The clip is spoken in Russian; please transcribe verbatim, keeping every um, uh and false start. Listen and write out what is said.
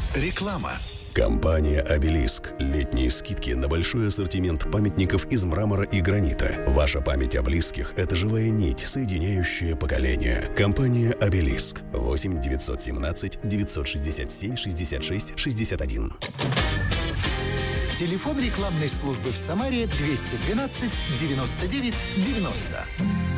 Реклама. Компания «Обелиск». Летние скидки на большой ассортимент памятников из мрамора и гранита. Ваша память о близких – это живая нить, соединяющая поколения. Компания «Обелиск». восемь девятьсот семнадцать девятьсот шестьдесят семь шестьдесят шесть шестьдесят один. Телефон рекламной службы в Самаре двести двенадцать девяносто девять девяносто.